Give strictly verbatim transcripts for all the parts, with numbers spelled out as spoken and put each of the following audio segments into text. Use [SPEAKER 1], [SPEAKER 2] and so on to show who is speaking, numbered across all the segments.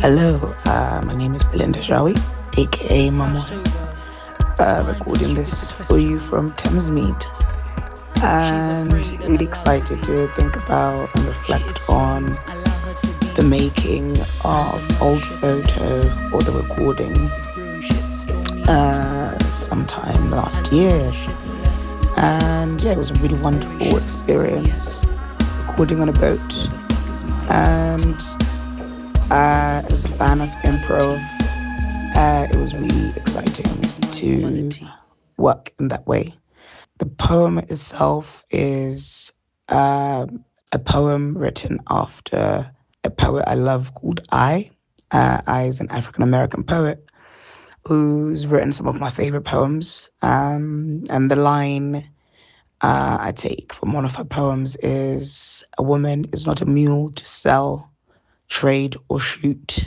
[SPEAKER 1] Hello, uh, my name is Belinda Jawi, aka Mamo. Uh, recording this for you from Thamesmead, and really excited to think about and reflect on the making of Old Photo, or the recording, uh, sometime last year. And yeah, it was a really wonderful experience recording on a boat. And uh, as a fan of improv, uh, it was really exciting to work in that way. The poem itself is uh, a poem written after a poet I love called I. Uh, I is an African-American poet who's written some of my favorite poems. Um, and the line uh, I take from one of her poems is, "A woman is not a mule to sell, trade, or shoot."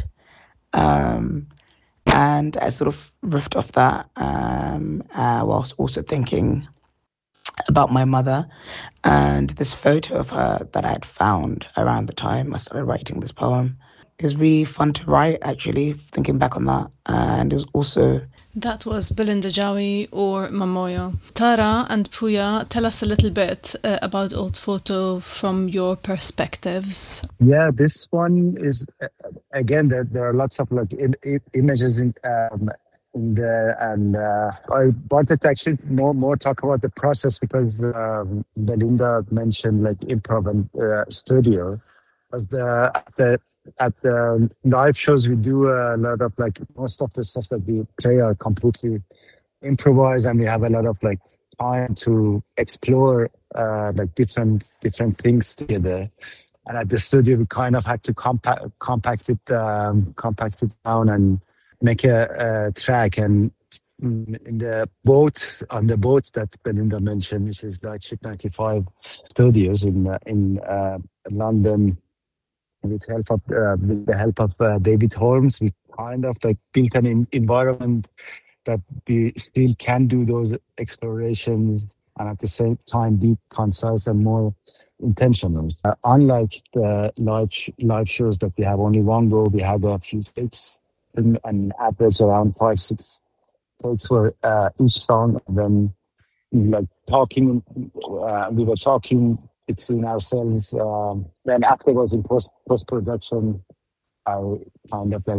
[SPEAKER 1] Um, and I sort of riffed off that um, uh, whilst also thinking about my mother and this photo of her that I had found around the time I started writing this poem. It was really fun to write, actually, thinking back on that. And it was also...
[SPEAKER 2] That was Belinda Jawi, or Mamoyo. Tara and Puya, tell us a little bit uh, about Old Photo from your perspectives.
[SPEAKER 3] Yeah, this one is, uh, again, there, there are lots of like in, in, images in, um, in there. And uh, I wanted to actually more, more talk about the process because um, Belinda mentioned like improv and uh, studio. As the, the At the live shows, we do a lot of like most of the stuff that we play are completely improvised, and we have a lot of like time to explore uh, like different different things together. And at the studio, we kind of had to compact compact it um, compact it down and make a, a track. And in the boat on the boat that Belinda mentioned, which is like Ship ninety-five Studios in uh, in uh, London. With help of uh, with the help of uh, David Holmes, we kind of like built an in- environment that we still can do those explorations and at the same time be concise and more intentional. Uh, unlike the live sh- live shows that we have only one go, we have a few takes, and an average around five six takes for uh, each song. And then like talking, uh, we were talking between ourselves. Um, then afterwards in post post production, I kind of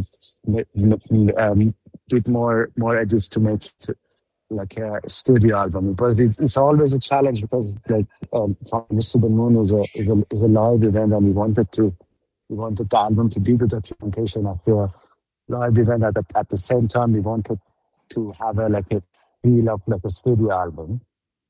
[SPEAKER 3] like um, did more more edits to make it like a studio album. Because it, it's always a challenge because like um, Mister The Moon is a is a is a live event, and we wanted to we wanted the album to be the documentation of the live event. At the, at the same time, we wanted to have a like a feel of like a studio album.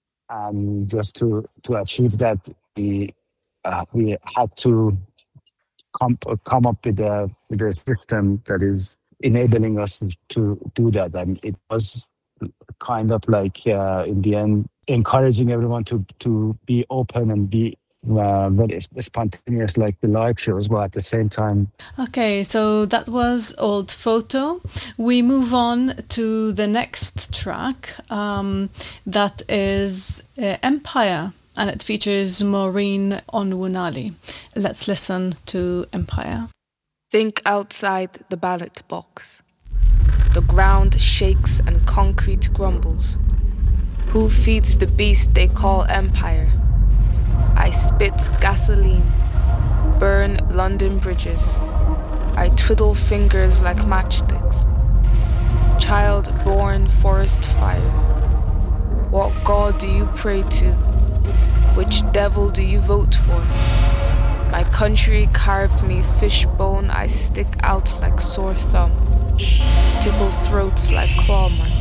[SPEAKER 3] And just to, to achieve that, we uh, we had to come come up with a with a system that is enabling us to do that. And it was kind of like uh, in the end encouraging everyone to to be open and be uh, very spontaneous like the live shows, but at the same time.
[SPEAKER 2] Okay, so that was Old Photo. We move on to the next track, um, that is uh, Empire, and it features Maureen Onwunali. Let's listen to Empire.
[SPEAKER 4] Think outside the ballot box. The ground shakes and concrete grumbles. Who feeds the beast they call empire? I spit gasoline, burn London bridges. I twiddle fingers like matchsticks. Child-born forest fire. What god do you pray to? Which devil do you vote for? My country carved me fishbone. I stick out like sore thumb. Tickle throats like claw marks.